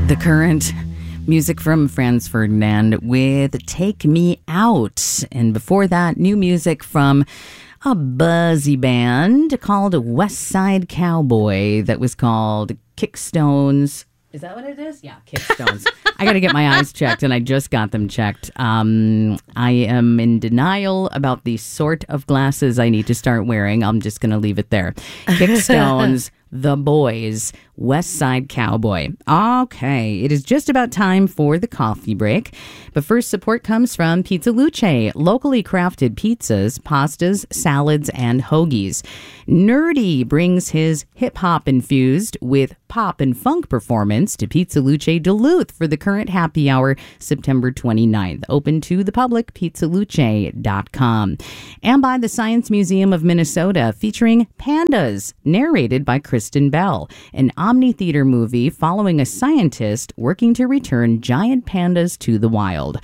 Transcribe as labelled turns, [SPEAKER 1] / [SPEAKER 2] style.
[SPEAKER 1] The Current, music from Franz Ferdinand with Take Me Out. And before that, new music from a buzzy band called West Side Cowboy that was called Kickstones. Is that what it is? Yeah, Kickstones. I got to get my eyes checked, and I just got them checked. I am in denial about the sort of glasses I need to start wearing. I'm just going to leave it there. Kickstones, The Boys, West Side Cowboy. Okay, it is just about time for the coffee break. But first, support comes from Pizza Luce, locally crafted pizzas, pastas, salads, and hoagies. Nerdy brings his hip-hop infused with pop and funk performance to Pizza Luce Duluth for the current happy hour, September 29th. Open to the public, pizzaluce.com. And by the Science Museum of Minnesota, featuring Pandas, narrated by Kristen Bell, an Omni Theater movie following a scientist working to return giant pandas to the wild.